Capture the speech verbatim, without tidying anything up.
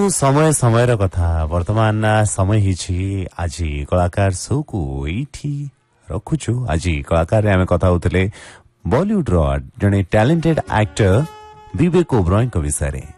समय समय कथा वर्तमान समय ही आज कलाकार शो को एठी रखुछु। आज कलाकार आम कथा होते बॉलीवुड रो जड़े टैलेंटेड एक्टर विवेक ओबरॉय विषय